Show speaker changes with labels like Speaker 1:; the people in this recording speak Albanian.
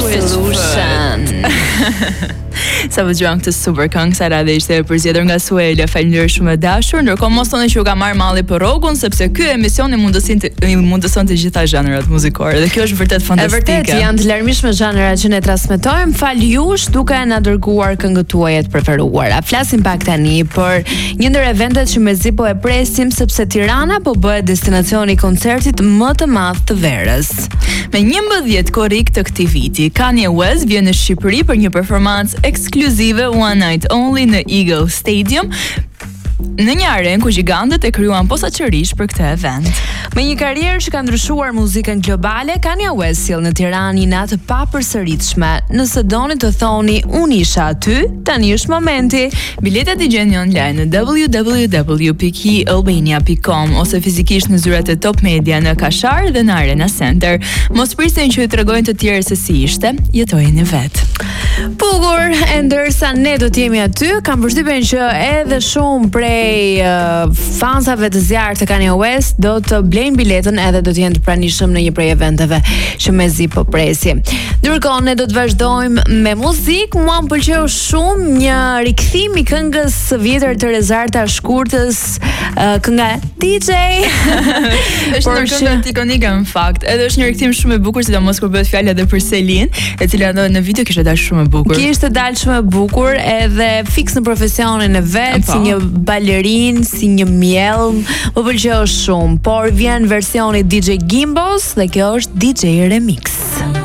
Speaker 1: Solution. Sa vëgjuan këtë super këngë, Sara dhe ishte përzgjedhur nga Suela. Faleminderit shumë e dashur. Ndërkohë mos thoni që u ka marrë malli për rrogun, sepse ky emision i mundëson të gjitha zhanrat muzikore dhe kjo është vërtet fantastike.
Speaker 2: Vërtet janë të larmishme zhanrat që ne transmetojmë. Fal jush duke na dërguar këngët tuaja të preferuara. Flasim pak tani për një ndër eventet që mezi po e presim, sepse Tirana po bëhet destinacioni i koncertit më të madh të verës.
Speaker 1: Me 11 korrik të këtij viti, Kanye West vjen në Shqipëri për një performancë ekskluzive One Night Only në Eagle Stadium, në një arenë ku gjigantët e kryuan posaçërisht për këtë event.
Speaker 2: Me një karrierë që ka ndryshuar muzikën globale, Kanye West sjell në Tiranë një natë papërsëritshme. Nëse doni të thoni unë isha aty, tani është momenti.
Speaker 1: Biletat i gjeni online në www.albania.com ose fizikisht në zyrat e Top Media në Kashar dhe në Arena Center. Mos prisni që ju tregojnë të tjerë se si ishte, jetojeni vetë.
Speaker 2: Bukur, e ndërsa ne do të jemi aty, kam përshtypjen që edhe shumë prej fansave të zjarrt të Kanye West do të blejnë biletën edhe do të jenë të pranishëm në një prej eventeve që mezi po presi. Ndërkohë ne do të vazhdojmë me muzikë. Mua më pëlqeu shumë një rikthim i këngës së vjetër të Rezarta Shkurtës, kënga DJ.
Speaker 1: Është një këngë ikonike në fakt. Edhe është një rikthim shumë i bukur, sidomos kur bëhet fjalë edhe për Selin, e cila në video kishte dalë shumë e bukur.
Speaker 2: Kishte dalë shumë e bukur edhe fiks në profesionin e vet, si një balerin, si një mjellm. Më pëlqeu shumë, por vjen versioni DJ Gimbos dhe kjo është DJ Remix.